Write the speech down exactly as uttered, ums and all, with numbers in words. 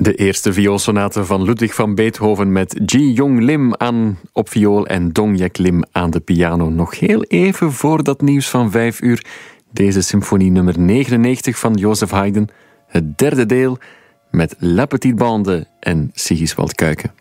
De eerste vioolsonate van Ludwig van Beethoven met Ji Yong Lim aan op viool en Dong Yek Lim aan de piano. Nog heel even voor dat nieuws van vijf uur. Deze symfonie nummer negenennegentig van Joseph Haydn. Het derde deel met La Petite Bande en Sigiswald Kuijken.